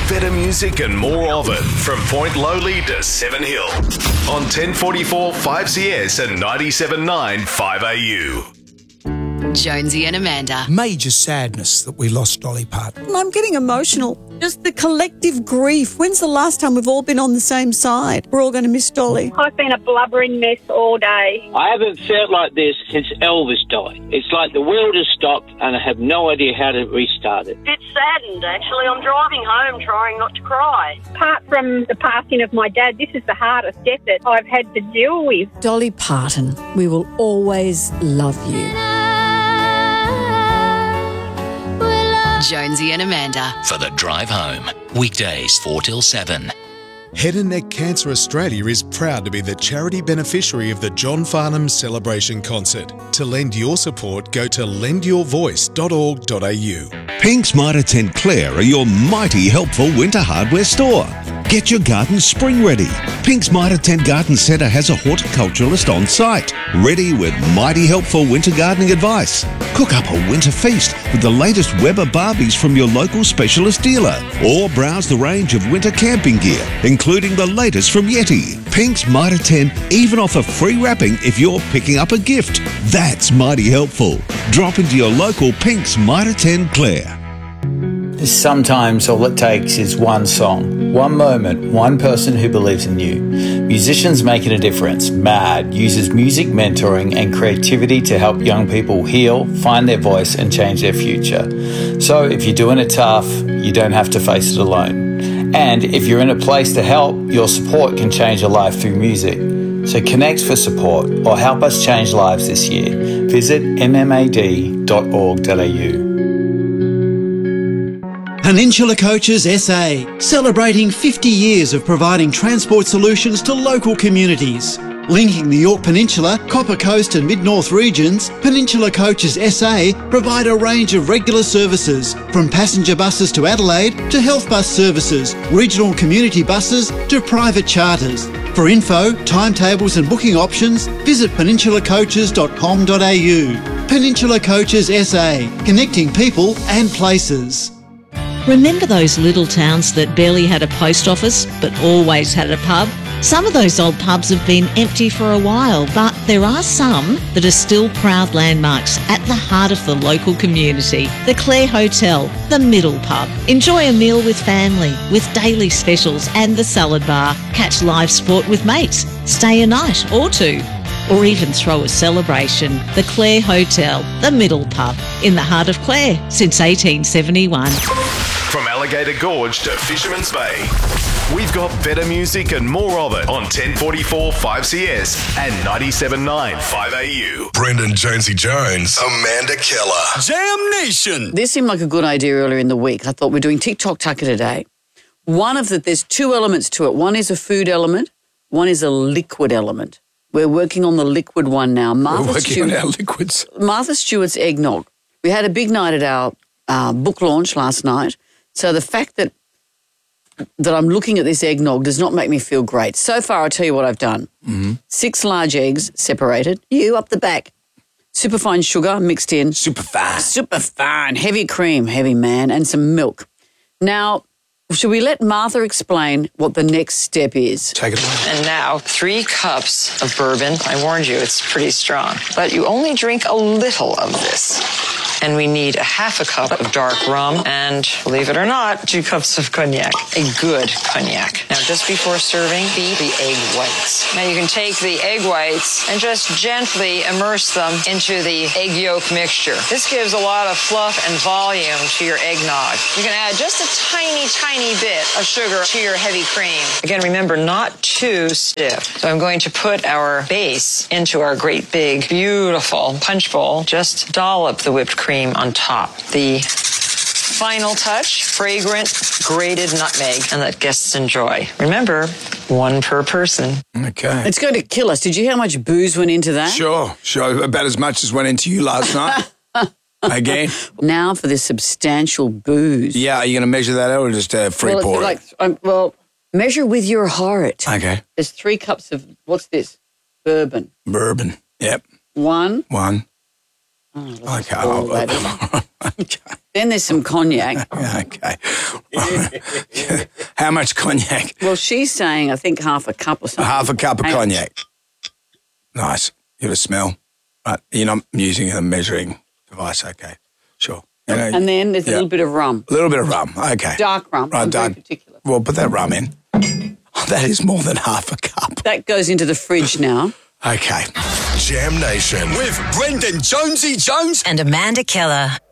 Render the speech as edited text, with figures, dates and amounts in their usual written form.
Better music and more of it from Point Lowly to Seven Hill on 1044 5CS and 97.9 5AU. Jonesy and Amanda. Major sadness that we lost Dolly Parton. I'm getting emotional. Just the collective grief. When's the last time we've all been on the same side? We're all going to miss Dolly. I've been a blubbering mess all day. I haven't felt like this since Elvis died. It's like the world has stopped and I have no idea how to restart it. Bit saddened, actually. I'm driving home trying not to cry. Apart from the passing of my dad, this is the hardest death that I've had to deal with. Dolly Parton, we will always love you. Jonesy and Amanda. For the drive home. Weekdays 4 till 7. Head and Neck Cancer Australia is proud to be the charity beneficiary of the John Farnham Celebration Concert. To lend your support, go to lendyourvoice.org.au. Pink's Mitre Tent Clare are your mighty helpful winter hardware store. Get your garden spring ready. Pink's Mitre Tent Garden Centre has a horticulturalist on site, ready with mighty helpful winter gardening advice. Cook up a winter feast with the latest Weber Barbies from your local specialist dealer, or browse the range of winter camping gear, including the latest from Yeti. Pink's Mitre 10 even offer free wrapping if you're picking up a gift. That's mighty helpful. Drop into your local Pink's Mitre 10 Clare. Sometimes all it takes is one song, one moment, one person who believes in you. Musicians Making a Difference, MAD, uses music mentoring and creativity to help young people heal, find their voice and change their future. So if you're doing it tough, you don't have to face it alone. And if you're in a place to help, your support can change a life through music. So connect for support or help us change lives this year. Visit mmad.org.au. Peninsula Coaches SA, celebrating 50 years of providing transport solutions to local communities. Linking the Yorke Peninsula, Copper Coast and Mid-North regions, Peninsula Coaches SA provide a range of regular services, from passenger buses to Adelaide to health bus services, regional community buses to private charters. For info, timetables and booking options, visit peninsulacoaches.com.au. Peninsula Coaches SA, connecting people and places. Remember those little towns that barely had a post office but always had a pub? Some of those old pubs have been empty for a while, but there are some that are still proud landmarks at the heart of the local community. The Clare Hotel, the Middle Pub. Enjoy a meal with family, with daily specials and the salad bar. Catch live sport with mates. Stay a night or two. Or even throw a celebration. The Clare Hotel, the Middle Pub, in the heart of Clare since 1871. From Alligator Gorge to Fisherman's Bay, we've got better music and more of it on 1044 5CS and 97.9 5AU. Brendan Jonesy Jones, Amanda Keller. Jam Nation. This seemed like a good idea earlier in the week. I thought we're doing TikTok Tucker today. There's two elements to it. One is a food element, one is a liquid element. We're working on the liquid one now. We're working on our liquids. Martha Stewart's eggnog. We had a big night at our book launch last night. So the fact that I'm looking at this eggnog does not make me feel great. So far, I'll tell you what I've done. 6 large eggs separated. You up the back. Superfine sugar mixed in. Superfine. Heavy cream, heavy man, and some milk. Now, should we let Martha explain what the next step is? Take it away. And now, 3 cups of bourbon. I warned you, it's pretty strong. But you only drink a little of this. And we need 1/2 cup of dark rum and, believe it or not, 2 cups of cognac. A good cognac. Now, just before serving, beat the egg whites. Now, you can take the egg whites and just gently immerse them into the egg yolk mixture. This gives a lot of fluff and volume to your eggnog. You can add just a tiny, tiny bit of sugar to your heavy cream. Again, remember, not too stiff. So I'm going to put our base into our great big, beautiful punch bowl. Just dollop the whipped cream on top. The final touch, fragrant grated nutmeg, and let guests enjoy. Remember, 1 per person. Okay. It's going to kill us. Did you hear how much booze went into that? Sure. About as much as went into you last night. Again. Now for this substantial booze. Yeah, are you going to measure that out or just free pour it? Measure with your heart. Okay. There's 3 cups of, what's this? Bourbon. Bourbon, yep. 1. Okay. Then there's some cognac. Okay. How much cognac? Well, she's saying, I think half a cup or something. Half a cup of Hang on. cognac. Nice. Give it a smell. Right. You're not using a measuring device. Okay. Sure. You know, And then there's a little bit of rum. a little bit of rum. Okay. Dark rum. Right, I'm very dark. particular. Well, put that rum in. Oh, that is more than half a cup. That goes into the fridge now. Okay. Jam Nation with Brendan Jonesy Jones and Amanda Keller.